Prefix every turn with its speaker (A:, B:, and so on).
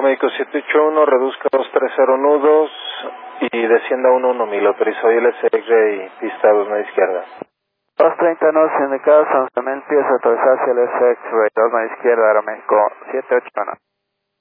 A: Aeroméxico 781, reduzca 230 nudos y descienda 11000. Autorizó ILS X-Ray, pista 29 izquierda.
B: 230 nudos indicados, 11.000 pies autorizados ILS X-Ray, 29 izquierda, Aeroméxico 781.